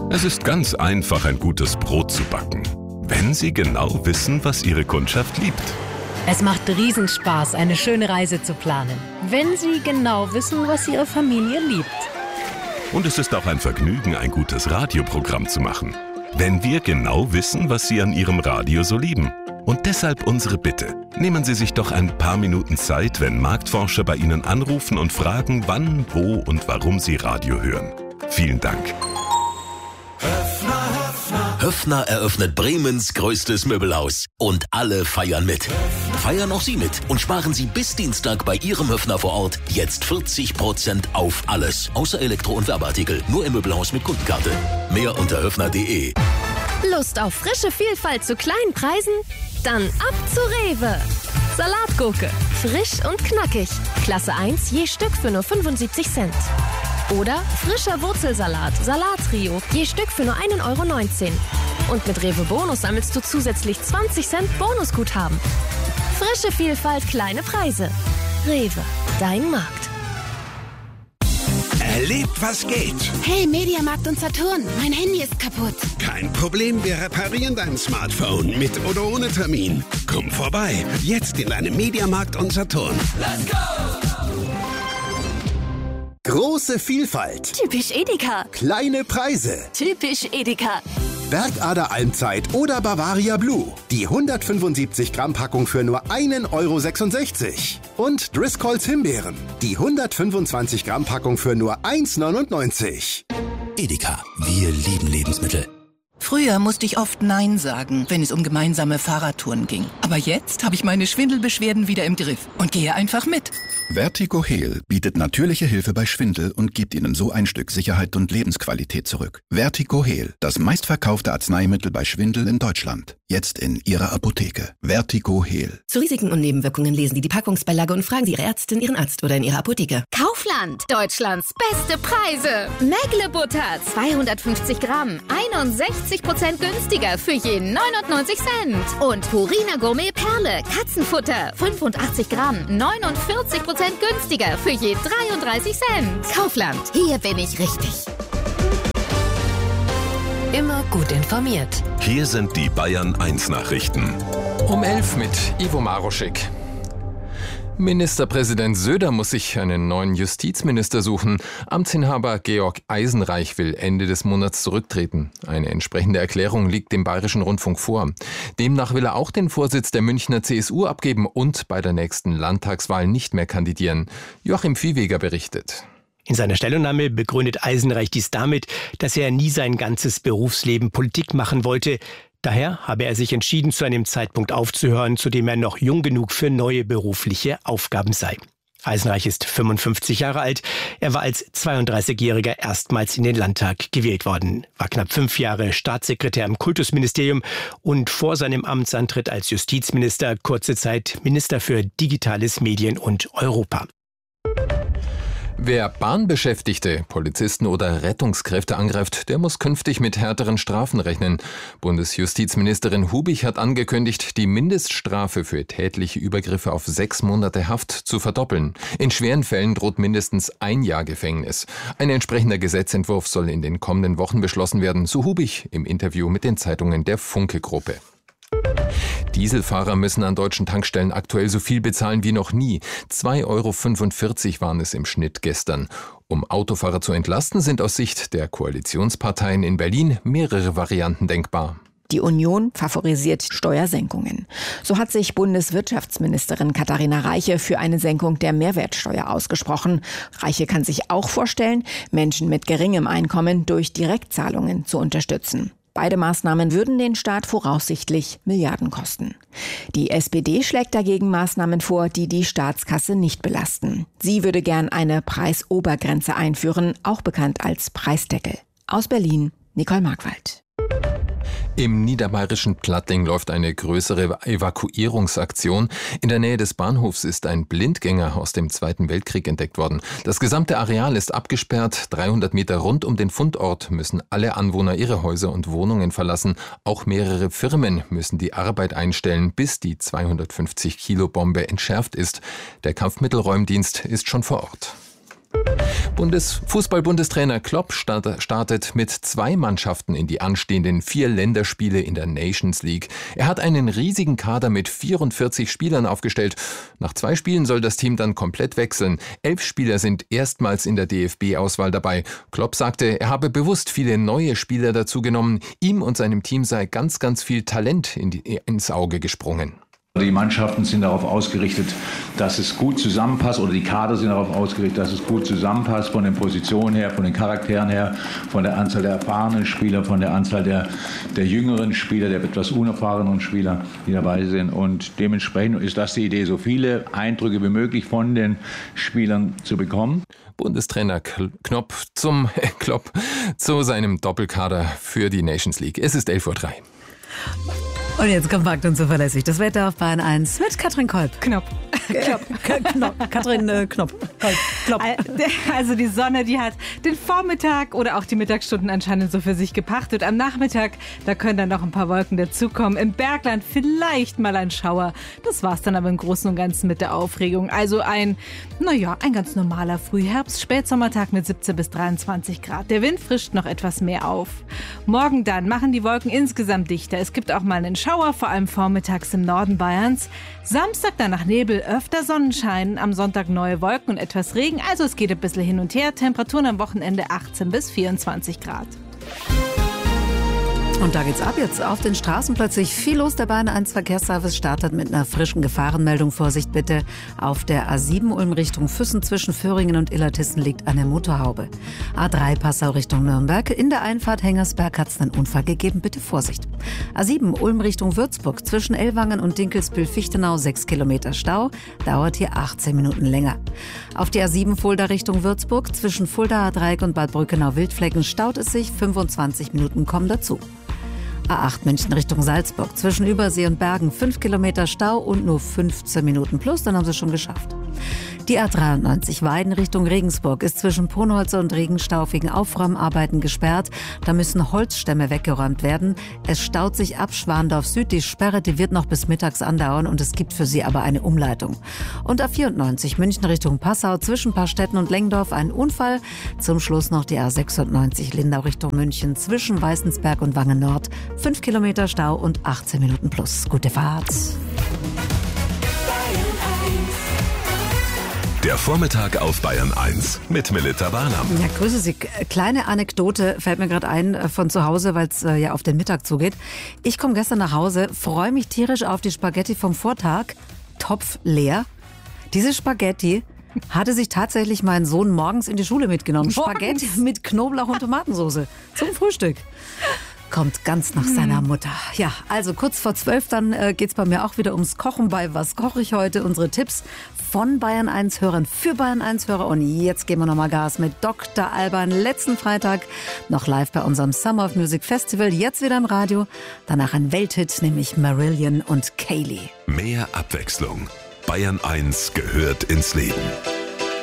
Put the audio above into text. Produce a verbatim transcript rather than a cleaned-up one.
Es ist ganz einfach, ein gutes Brot zu backen, wenn Sie genau wissen, was Ihre Kundschaft liebt. Es macht Riesenspaß, eine schöne Reise zu planen, wenn Sie genau wissen, was Ihre Familie liebt. Und es ist auch ein Vergnügen, ein gutes Radioprogramm zu machen, wenn wir genau wissen, was Sie an Ihrem Radio so lieben. Und deshalb unsere Bitte. Nehmen Sie sich doch ein paar Minuten Zeit, wenn Marktforscher bei Ihnen anrufen und fragen, wann, wo und warum Sie Radio hören. Vielen Dank. Höffner eröffnet Bremens größtes Möbelhaus. Und alle feiern mit. Feiern auch Sie mit und sparen Sie bis Dienstag bei Ihrem Höffner vor Ort jetzt vierzig Prozent auf alles. Außer Elektro- und Werbeartikel. Nur im Möbelhaus mit Kundenkarte. Mehr unter höffner punkt de. Lust auf frische Vielfalt zu kleinen Preisen? Dann ab zu Rewe. Salatgurke. Frisch und knackig. Klasse eins je Stück für nur fünfundsiebzig Cent. Oder frischer Wurzelsalat, Salattrio, je Stück für nur ein Euro neunzehn. Und mit Rewe Bonus sammelst du zusätzlich zwanzig Cent Bonusguthaben. Frische Vielfalt, kleine Preise. Rewe, dein Markt. Erlebt, was geht. Hey, Mediamarkt und Saturn, mein Handy ist kaputt. Kein Problem, wir reparieren dein Smartphone mit oder ohne Termin. Komm vorbei, jetzt in deinem Mediamarkt und Saturn. Let's go! Große Vielfalt. Typisch Edeka. Kleine Preise. Typisch Edeka. Bergader Almzeit oder Bavaria Blue. Die hundertfünfundsiebzig Gramm Packung für nur ein Euro sechsundsechzig. Und Driscolls Himbeeren. Die hundertfünfundzwanzig Gramm Packung für nur eins neunundneunzig. Edeka, wir lieben Lebensmittel. Früher musste ich oft Nein sagen, wenn es um gemeinsame Fahrradtouren ging. Aber jetzt habe ich meine Schwindelbeschwerden wieder im Griff und gehe einfach mit. Vertigo Heal bietet natürliche Hilfe bei Schwindel und gibt Ihnen so ein Stück Sicherheit und Lebensqualität zurück. Vertigo Heal, das meistverkaufte Arzneimittel bei Schwindel in Deutschland. Jetzt in Ihrer Apotheke. Vertigo Heal. Zu Risiken und Nebenwirkungen lesen Sie die Packungsbeilage und fragen Sie Ihre Ärztin, Ihren Arzt oder in Ihrer Apotheke. Kaufland, Deutschlands beste Preise. Mägle-Butter, zweihundertfünfzig Gramm, einundsechzig Prozent günstiger für je neunundneunzig Cent. Und Purina Gourmet Perle, Katzenfutter, fünfundachtzig Gramm, neunundvierzig Prozent günstiger für je dreiunddreißig Cent. Kaufland, hier bin ich richtig. Immer gut informiert. Hier sind die Bayern eins Nachrichten. Um elf mit Ivo Maroschek. Ministerpräsident Söder muss sich einen neuen Justizminister suchen. Amtsinhaber Georg Eisenreich will Ende des Monats zurücktreten. Eine entsprechende Erklärung liegt dem Bayerischen Rundfunk vor. Demnach will er auch den Vorsitz der Münchner C S U abgeben und bei der nächsten Landtagswahl nicht mehr kandidieren. Joachim Viehweger berichtet. In seiner Stellungnahme begründet Eisenreich dies damit, dass er nie sein ganzes Berufsleben Politik machen wollte. Daher habe er sich entschieden, zu einem Zeitpunkt aufzuhören, zu dem er noch jung genug für neue berufliche Aufgaben sei. Eisenreich ist fünfundfünfzig Jahre alt. Er war als zweiunddreißigjähriger erstmals in den Landtag gewählt worden, war knapp fünf Jahre Staatssekretär im Kultusministerium und vor seinem Amtsantritt als Justizminister kurze Zeit Minister für Digitales, Medien und Europa. Wer Bahnbeschäftigte, Polizisten oder Rettungskräfte angreift, der muss künftig mit härteren Strafen rechnen. Bundesjustizministerin Hubich hat angekündigt, die Mindeststrafe für tätliche Übergriffe auf sechs Monate Haft zu verdoppeln. In schweren Fällen droht mindestens ein Jahr Gefängnis. Ein entsprechender Gesetzentwurf soll in den kommenden Wochen beschlossen werden, so Hubich im Interview mit den Zeitungen der Funke-Gruppe. Dieselfahrer müssen an deutschen Tankstellen aktuell so viel bezahlen wie noch nie. zwei Euro fünfundvierzig waren es im Schnitt gestern. Um Autofahrer zu entlasten, sind aus Sicht der Koalitionsparteien in Berlin mehrere Varianten denkbar. Die Union favorisiert Steuersenkungen. So hat sich Bundeswirtschaftsministerin Katharina Reiche für eine Senkung der Mehrwertsteuer ausgesprochen. Reiche kann sich auch vorstellen, Menschen mit geringem Einkommen durch Direktzahlungen zu unterstützen. Beide Maßnahmen würden den Staat voraussichtlich Milliarden kosten. Die S P D schlägt dagegen Maßnahmen vor, die die Staatskasse nicht belasten. Sie würde gern eine Preisobergrenze einführen, auch bekannt als Preisdeckel. Aus Berlin, Nicole Markwald. Im niederbayerischen Plattling läuft eine größere Evakuierungsaktion. In der Nähe des Bahnhofs ist ein Blindgänger aus dem Zweiten Weltkrieg entdeckt worden. Das gesamte Areal ist abgesperrt. dreihundert Meter rund um den Fundort müssen alle Anwohner ihre Häuser und Wohnungen verlassen. Auch mehrere Firmen müssen die Arbeit einstellen, bis die zweihundertfünfzig Kilo Bombe entschärft ist. Der Kampfmittelräumdienst ist schon vor Ort. Bundes Fußball-Bundestrainer Klopp startet mit zwei Mannschaften in die anstehenden vier Länderspiele in der Nations League. Er hat einen riesigen Kader mit vierundvierzig Spielern aufgestellt. Nach zwei Spielen soll das Team dann komplett wechseln. Elf Spieler sind erstmals in der D F B-Auswahl dabei. Klopp sagte, er habe bewusst viele neue Spieler dazu genommen. Ihm und seinem Team sei ganz, ganz viel Talent in die, ins Auge gesprungen. Die Mannschaften sind darauf ausgerichtet, dass es gut zusammenpasst, oder die Kader sind darauf ausgerichtet, dass es gut zusammenpasst von den Positionen her, von den Charakteren her, von der Anzahl der erfahrenen Spieler, von der Anzahl der, der jüngeren Spieler, der etwas unerfahrenen Spieler, die dabei sind. Und dementsprechend ist das die Idee, so viele Eindrücke wie möglich von den Spielern zu bekommen. Bundestrainer Knopf zum äh, Klopp zu seinem Doppelkader für die Nations League. Es ist elf Uhr drei. Und jetzt kompakt und zuverlässig das Wetter auf Bayern eins mit Katrin Kolb. Knopf. Klopp. Knopf. Katrin äh, Knopf. Klopp. Also die Sonne, die hat den Vormittag oder auch die Mittagsstunden anscheinend so für sich gepachtet. Am Nachmittag, da können dann noch ein paar Wolken dazukommen. Im Bergland vielleicht mal ein Schauer. Das war's dann aber im Großen und Ganzen mit der Aufregung. Also ein, naja, ein ganz normaler Frühherbst, Spätsommertag mit siebzehn bis dreiundzwanzig Grad. Der Wind frischt noch etwas mehr auf. Morgen dann machen die Wolken insgesamt dichter. Es gibt auch mal einen Schauer, vor allem vormittags im Norden Bayerns. Samstag dann nach Nebel, öfter Sonnenschein, am Sonntag neue Wolken und etwas Regen. Also es geht ein bisschen hin und her. Temperaturen am Wochenende achtzehn bis vierundzwanzig Grad. Und da geht's ab jetzt auf den Straßen. Plötzlich viel los. Der Bayern eins Verkehrsservice startet mit einer frischen Gefahrenmeldung. Vorsicht bitte. Auf der A sieben Ulm Richtung Füssen zwischen Föhringen und Illertissen liegt eine Motorhaube. A drei Passau Richtung Nürnberg. In der Einfahrt Hengersberg hat's einen Unfall gegeben. Bitte Vorsicht. A sieben Ulm Richtung Würzburg zwischen Ellwangen und Dinkelsbühl-Fichtenau sechs Kilometer Stau. Dauert hier achtzehn Minuten länger. Auf die A sieben Fulda Richtung Würzburg zwischen Fuldaer Dreieck und Bad Brückenau-Wildflecken staut es sich. fünfundzwanzig Minuten kommen dazu. A acht München Richtung Salzburg zwischen Übersee und Bergen fünf Kilometer Stau und nur fünfzehn Minuten plus, dann haben sie es schon geschafft. Die A dreiundneunzig Weiden Richtung Regensburg ist zwischen Ponholzer und Regenstau wegen Aufräumarbeiten gesperrt. Da müssen Holzstämme weggeräumt werden. Es staut sich ab Schwandorf Süd. Die Sperre, die wird noch bis mittags andauern und es gibt für sie aber eine Umleitung. Und A vierundneunzig München Richtung Passau zwischen Paarstetten und Lengdorf ein Unfall. Zum Schluss noch die A sechsundneunzig Lindau Richtung München zwischen Weißensberg und Wangen Nord. fünf Kilometer Stau und achtzehn Minuten plus. Gute Fahrt. Der Vormittag auf Bayern eins mit Melita Barnam. Ja, grüße Sie. Kleine Anekdote fällt mir gerade ein von zu Hause, weil es äh, ja auf den Mittag zugeht. Ich komme gestern nach Hause, freue mich tierisch auf die Spaghetti vom Vortag. Topf leer. Diese Spaghetti hatte sich tatsächlich mein Sohn morgens in die Schule mitgenommen. Morgens? Spaghetti mit Knoblauch und Tomatensauce zum Frühstück. Kommt ganz nach seiner Mutter. Ja, also kurz vor zwölf, dann äh, geht's bei mir auch wieder ums Kochen bei Was koche ich heute? Unsere Tipps von Bayern eins Hörern für Bayern eins Hörer. Und jetzt geben wir nochmal Gas mit Doktor Alban. Letzten Freitag noch live bei unserem Summer of Music Festival. Jetzt wieder im Radio. Danach ein Welthit, nämlich Marillion und Kaylee. Mehr Abwechslung. Bayern eins gehört ins Leben.